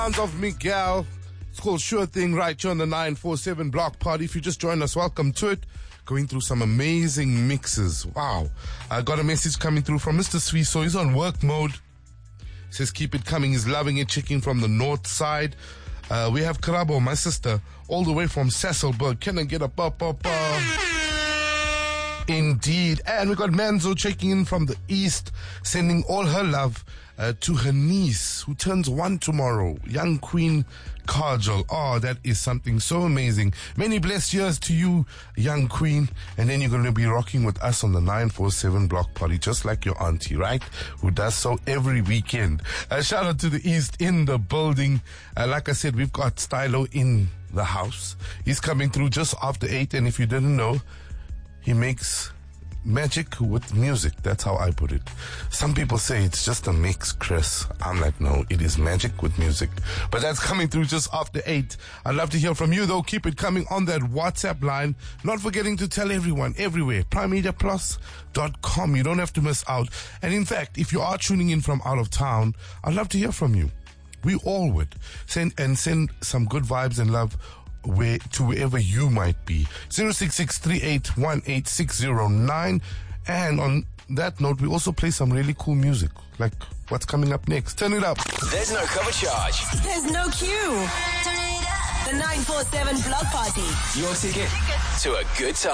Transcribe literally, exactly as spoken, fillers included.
Sounds of Miguel. It's called Sure Thing right here on the nine four seven Block Party. If you just joined us, welcome to it. Going through some amazing mixes. Wow. I got a message coming through from Mister Sweet, so he's on work mode. He says, keep it coming. He's loving it. Checking from the north side. Uh, we have Karabo, my sister, all the way from Sasolburg. Can I get a pa-pa-pa? Indeed. And we got Manzo checking in from the east, sending all her love uh, to her niece, who turns one tomorrow, young Queen Kajal. Oh, that is something so amazing. Many blessed years to you, young Queen. And then you're going to be rocking with us on the nine four seven Block Party, just like your auntie, right? Who does so every weekend. Uh, shout out to the east in the building. Uh, like I said, we've got Stylo in the house. He's coming through just after eight. And if you didn't know, he makes magic with music. That's how I put it. Some people say it's just a mix, Chris. I'm like, no, it is magic with music. But that's coming through just after eight. I'd love to hear from you, though. Keep it coming on that WhatsApp line. Not forgetting to tell everyone, everywhere, prime media plus dot com. You don't have to miss out. And in fact, if you are tuning in from out of town, I'd love to hear from you. We all would. Send and send some good vibes and love where to wherever you might be. zero six six three eight one eight six zero nine. And on that note, we also play some really cool music, like what's coming up next. Turn it up. There's no cover charge. There's no queue. The nine four seven Block Party. Your ticket to a good time.